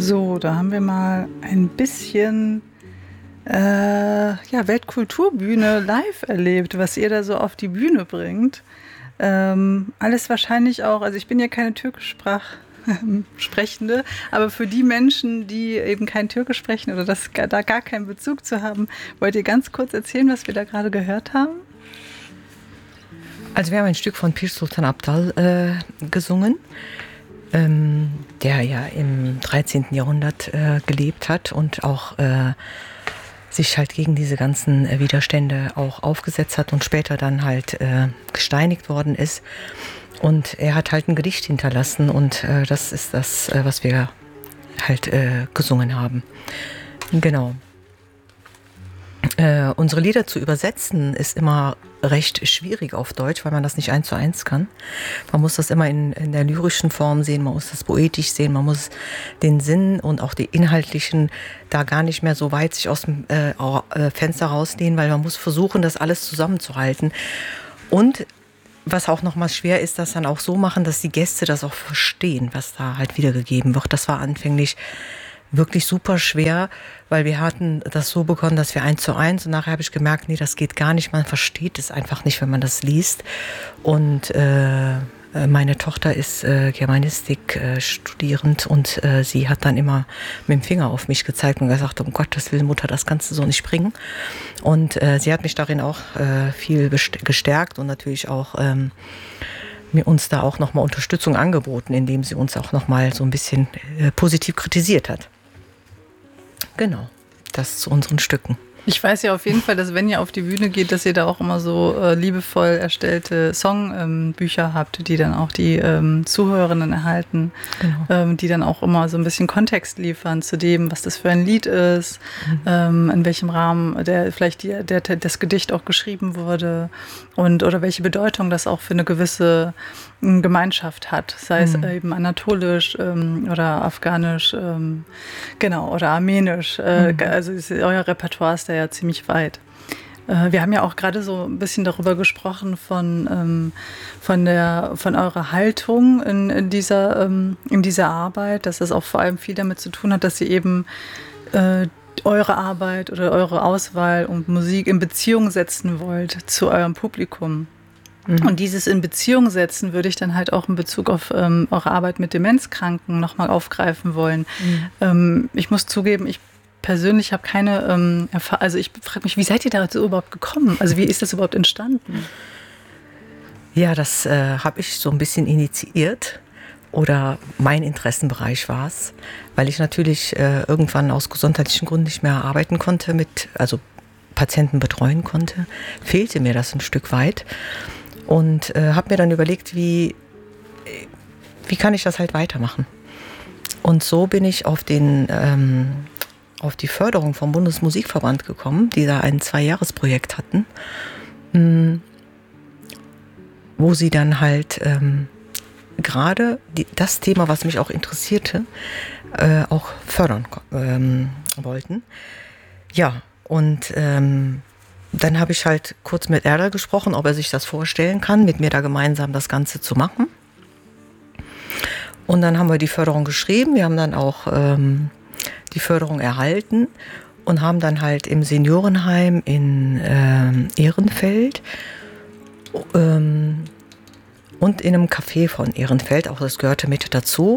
So, da haben wir mal ein bisschen Weltkulturbühne live erlebt, was ihr da so auf die Bühne bringt. Alles wahrscheinlich auch, also ich bin ja keine Türkischsprechende, aber für die Menschen, die eben kein Türkisch sprechen oder da gar keinen Bezug zu haben, wollt ihr ganz kurz erzählen, was wir da gerade gehört haben? Also wir haben ein Stück von Pir Sultan Abdal gesungen, der ja im 13. Jahrhundert gelebt hat und auch sich halt gegen diese ganzen Widerstände auch aufgesetzt hat und später dann halt gesteinigt worden ist. Und er hat halt ein Gedicht hinterlassen und das ist das, was wir halt gesungen haben. Genau. Unsere Lieder zu übersetzen ist immer recht schwierig auf Deutsch, weil man das nicht 1:1 kann. Man muss das immer in der lyrischen Form sehen, man muss das poetisch sehen, man muss den Sinn und auch die inhaltlichen da gar nicht mehr so weit sich aus dem Fenster rauslehnen, weil man muss versuchen, das alles zusammenzuhalten. Und was auch nochmal schwer ist, das dann auch so machen, dass die Gäste das auch verstehen, was da halt wiedergegeben wird. Das war anfänglich wirklich super schwer, weil wir hatten das so begonnen, dass wir 1:1 und nachher habe ich gemerkt, nee, das geht gar nicht, man versteht es einfach nicht, wenn man das liest. Und meine Tochter ist Germanistik studierend und sie hat dann immer mit dem Finger auf mich gezeigt und gesagt, um Gottes Willen, Mutter, das kannst du so nicht bringen. Und sie hat mich darin auch viel gestärkt und natürlich auch mir uns da auch nochmal Unterstützung angeboten, indem sie uns auch nochmal so ein bisschen positiv kritisiert hat. Genau, das zu unseren Stücken. Ich weiß ja auf jeden Fall, dass wenn ihr auf die Bühne geht, dass ihr da auch immer so liebevoll erstellte Songbücher habt, die dann auch die Zuhörerinnen erhalten, genau. Die dann auch immer so ein bisschen Kontext liefern zu dem, was das für ein Lied ist, in welchem Rahmen vielleicht das Gedicht auch geschrieben wurde oder welche Bedeutung das auch für eine gewisse Gemeinschaft hat, sei es eben anatolisch oder afghanisch, oder armenisch. Also euer Repertoire ist da ja ziemlich weit. Wir haben ja auch gerade so ein bisschen darüber gesprochen von eurer Haltung in dieser Arbeit, dass das auch vor allem viel damit zu tun hat, dass ihr eben eure Arbeit oder eure Auswahl und Musik in Beziehung setzen wollt zu eurem Publikum. Und dieses in Beziehung setzen würde ich dann halt auch in Bezug auf eure Arbeit mit Demenzkranken nochmal aufgreifen wollen. Ich muss zugeben, ich persönlich habe keine Erfahrung. Also ich frage mich, wie seid ihr dazu überhaupt gekommen? Also wie ist das überhaupt entstanden? Ja, das habe ich so ein bisschen initiiert oder mein Interessenbereich war es, weil ich natürlich irgendwann aus gesundheitlichen Gründen nicht mehr arbeiten konnte, also Patienten betreuen konnte, fehlte mir das ein Stück weit. Und habe mir dann überlegt, wie kann ich das halt weitermachen? Und so bin ich auf die Förderung vom Bundesmusikverband gekommen, die da ein 2-Jahres-Projekt hatten, wo sie dann halt gerade das Thema, was mich auch interessierte, auch fördern wollten. Ja, und dann habe ich halt kurz mit Erdal gesprochen, ob er sich das vorstellen kann, mit mir da gemeinsam das Ganze zu machen. Und dann haben wir die Förderung geschrieben. Wir haben dann auch die Förderung erhalten und haben dann halt im Seniorenheim in Ehrenfeld und in einem Café von Ehrenfeld, auch das gehörte mit dazu,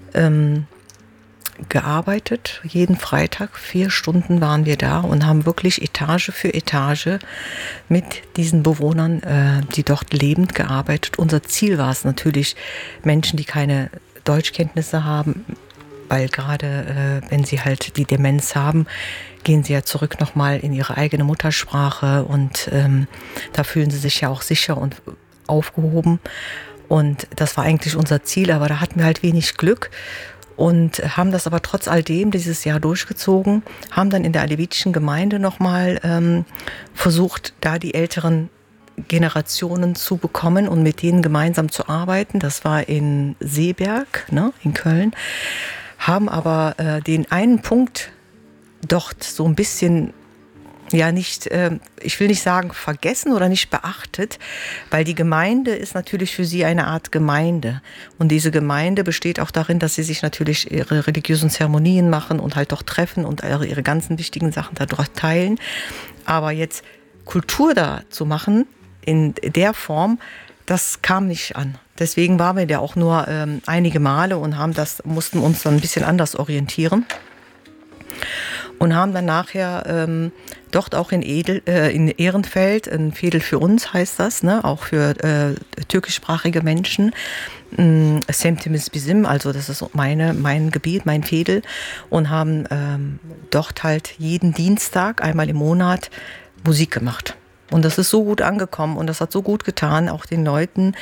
gearbeitet. Jeden Freitag 4 Stunden waren wir da und haben wirklich Etage für Etage mit diesen Bewohnern, die dort lebend gearbeitet. Unser Ziel war es natürlich, Menschen, die keine Deutschkenntnisse haben, weil gerade wenn sie halt die Demenz haben, gehen sie ja zurück nochmal in ihre eigene Muttersprache und da fühlen sie sich ja auch sicher und aufgehoben. Und das war eigentlich unser Ziel, aber da hatten wir halt wenig Glück. Und haben das aber trotz alledem dieses Jahr durchgezogen, haben dann in der alevitischen Gemeinde nochmal versucht, da die älteren Generationen zu bekommen und mit denen gemeinsam zu arbeiten. Das war in Seeberg, in Köln, haben aber den einen Punkt dort so ein bisschen ja nicht, ich will nicht sagen vergessen oder nicht beachtet, weil die Gemeinde ist natürlich für sie eine Art Gemeinde. Und diese Gemeinde besteht auch darin, dass sie sich natürlich ihre religiösen Zeremonien machen und halt doch treffen und ihre ganzen wichtigen Sachen da dort teilen. Aber jetzt Kultur da zu machen in der Form, das kam nicht an. Deswegen waren wir ja auch nur einige Male und mussten uns dann ein bisschen anders orientieren. Und haben dann nachher dort auch in Ehrenfeld, ein Veedel für uns heißt das, ne, auch für türkischsprachige Menschen, Semtimiz Bizim, also das ist mein Gebiet, mein Veedel, und haben dort halt jeden Dienstag, einmal im Monat, Musik gemacht. Und das ist so gut angekommen und das hat so gut getan, auch den Leuten,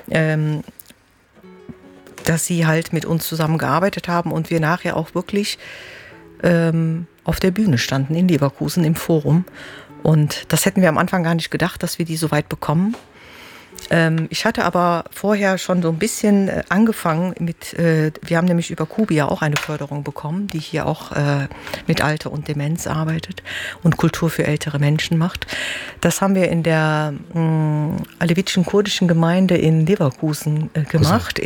dass sie halt mit uns zusammengearbeitet haben und wir nachher auch wirklich auf der Bühne standen in Leverkusen im Forum. Und das hätten wir am Anfang gar nicht gedacht, dass wir die so weit bekommen. Ich hatte aber vorher schon so ein bisschen angefangen wir haben nämlich über Kubia auch eine Förderung bekommen, die hier auch mit Alter und Demenz arbeitet und Kultur für ältere Menschen macht. Das haben wir in der alevitischen kurdischen Gemeinde in Leverkusen gemacht.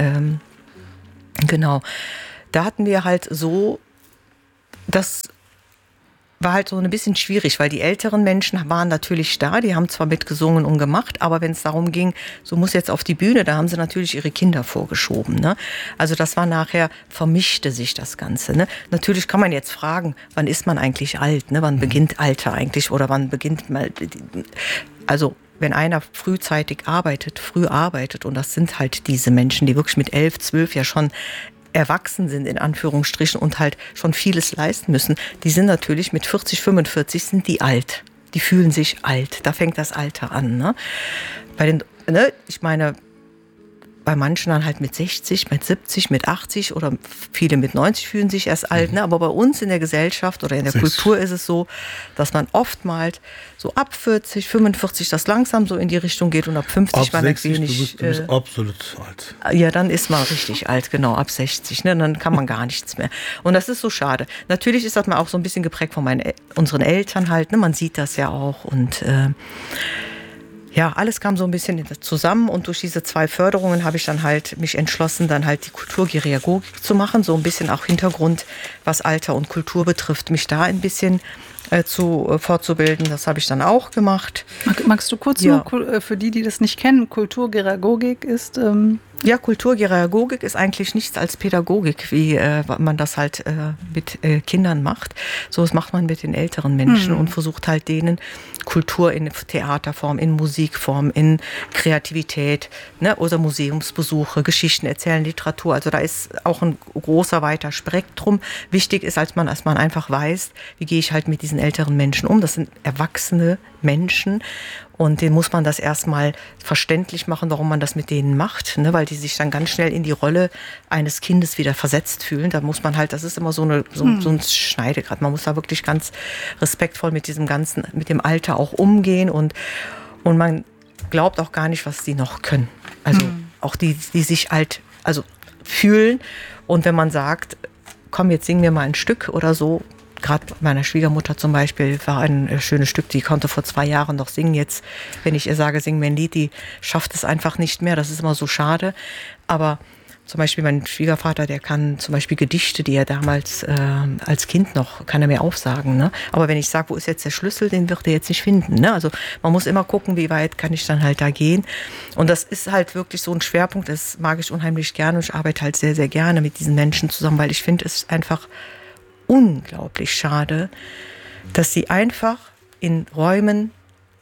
Genau. Da hatten wir halt so, das war halt so ein bisschen schwierig, weil die älteren Menschen waren natürlich da, die haben zwar mitgesungen und gemacht, aber wenn es darum ging, so muss jetzt auf die Bühne, da haben sie natürlich ihre Kinder vorgeschoben. Ne? Also das war nachher, vermischte sich das Ganze. Ne? Natürlich kann man jetzt fragen, wann ist man eigentlich alt? Ne? Wann beginnt Alter eigentlich? Oder wann beginnt mal... Also wenn einer früh arbeitet, und das sind halt diese Menschen, die wirklich mit 11, 12 ja schon erwachsen sind, in Anführungsstrichen, und halt schon vieles leisten müssen, die sind natürlich mit 40, 45 sind die alt. Die fühlen sich alt. Da fängt das Alter an. Ne? Ich meine, bei manchen dann halt mit 60, mit 70, mit 80 oder viele mit 90 fühlen sich erst alt. Ne? Aber bei uns in der Gesellschaft oder in der Kultur ist es so, dass man oftmals so ab 40, 45 das langsam so in die Richtung geht und ab 50 man 60, wenig... Du bist absolut alt. Ja, dann ist man richtig alt, genau, ab 60. Ne? Dann kann man gar nichts mehr. Und das ist so schade. Natürlich ist das mal auch so ein bisschen geprägt von unseren Eltern halt. Ne? Man sieht das ja auch und... Ja, alles kam so ein bisschen zusammen und durch diese 2 Förderungen habe ich dann halt mich entschlossen, dann halt die Kulturgeriagogik zu machen, so ein bisschen auch Hintergrund, was Alter und Kultur betrifft, mich da ein bisschen fortzubilden. Das habe ich dann auch gemacht. Magst du kurz nur für die das nicht kennen, Kulturgeriagogik ist... Ja, Kulturgeriagogik ist eigentlich nichts als Pädagogik, wie man das halt mit Kindern macht. So das macht man mit den älteren Menschen und versucht halt denen Kultur in Theaterform, in Musikform, in Kreativität, ne, oder Museumsbesuche, Geschichten erzählen, Literatur. Also da ist auch ein großer, weiter Spektrum. Wichtig ist, als man einfach weiß, wie gehe ich halt mit diesen älteren Menschen um. Das sind erwachsene Menschen. Und denen muss man das erstmal verständlich machen, warum man das mit denen macht, ne? Weil die sich dann ganz schnell in die Rolle eines Kindes wieder versetzt fühlen. Da muss man halt, das ist immer so ein Schneidegrad. Man muss da wirklich ganz respektvoll mit diesem ganzen, mit dem Alter auch umgehen und man glaubt auch gar nicht, was die noch können. Also auch die sich alt, also fühlen. Und wenn man sagt, komm, jetzt sing mir mal ein Stück oder so, gerade meiner Schwiegermutter zum Beispiel war ein schönes Stück, die konnte vor 2 Jahren noch singen. Jetzt, wenn ich ihr sage, sing mir ein Lied, die schafft es einfach nicht mehr. Das ist immer so schade. Aber zum Beispiel mein Schwiegervater, der kann zum Beispiel Gedichte, die er damals als Kind noch, kann er mir aufsagen. Ne? Aber wenn ich sage, wo ist jetzt der Schlüssel, den wird er jetzt nicht finden. Ne? Also man muss immer gucken, wie weit kann ich dann halt da gehen. Und das ist halt wirklich so ein Schwerpunkt, das mag ich unheimlich gerne. Und ich arbeite halt sehr, sehr gerne mit diesen Menschen zusammen, weil ich finde es einfach unglaublich schade, dass sie einfach in Räumen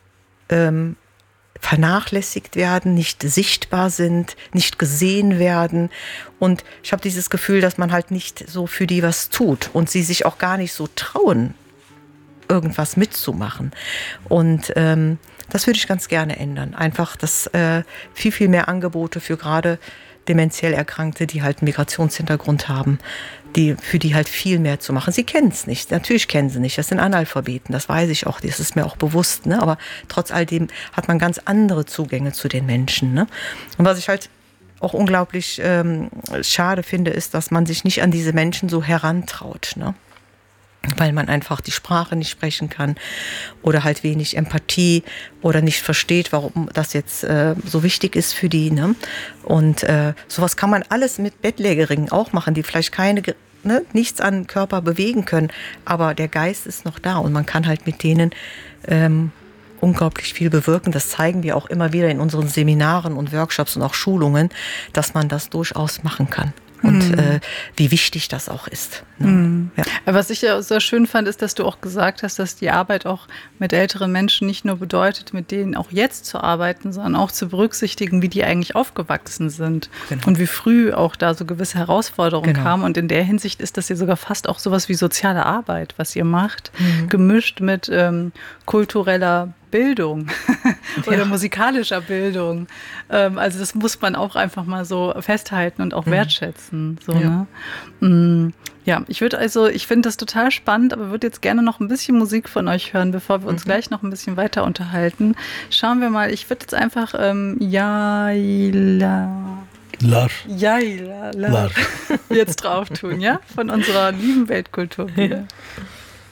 vernachlässigt werden, nicht sichtbar sind, nicht gesehen werden. Und ich habe dieses Gefühl, dass man halt nicht so für die was tut und sie sich auch gar nicht so trauen, irgendwas mitzumachen. Und das würde ich ganz gerne ändern. Einfach, dass viel, viel mehr Angebote für gerade dementiell Erkrankte, die halt einen Migrationshintergrund haben, für die halt viel mehr zu machen. Sie kennen es nicht, natürlich kennen sie nicht, das sind Analphabeten, das weiß ich auch, das ist mir auch bewusst, ne? Aber trotz alledem hat man ganz andere Zugänge zu den Menschen. Ne? Und was ich halt auch unglaublich schade finde, ist, dass man sich nicht an diese Menschen so herantraut. Ne? weil man einfach die Sprache nicht sprechen kann oder halt wenig Empathie oder nicht versteht, warum das jetzt so wichtig ist für die. Ne? Und sowas kann man alles mit Bettlägerinnen auch machen, die vielleicht nichts an Körper bewegen können, aber der Geist ist noch da und man kann halt mit denen unglaublich viel bewirken. Das zeigen wir auch immer wieder in unseren Seminaren und Workshops und auch Schulungen, dass man das durchaus machen kann. Und wie wichtig das auch ist. Ne? Ja. Was ich ja sehr schön fand, ist, dass du auch gesagt hast, dass die Arbeit auch mit älteren Menschen nicht nur bedeutet, mit denen auch jetzt zu arbeiten, sondern auch zu berücksichtigen, wie die eigentlich aufgewachsen sind. Genau. Und wie früh auch da so gewisse Herausforderungen kamen. Und in der Hinsicht ist das ja sogar fast auch sowas wie soziale Arbeit, was ihr macht, gemischt mit kultureller Bildung oder musikalischer Bildung. Also das muss man auch einfach mal so festhalten und auch wertschätzen. So, ne? Ja, ich finde das total spannend, aber würde jetzt gerne noch ein bisschen Musik von euch hören, bevor wir uns gleich noch ein bisschen weiter unterhalten. Schauen wir mal, ich würde jetzt einfach Jaila jetzt drauf tun, ja? Von unserer lieben Weltkultur.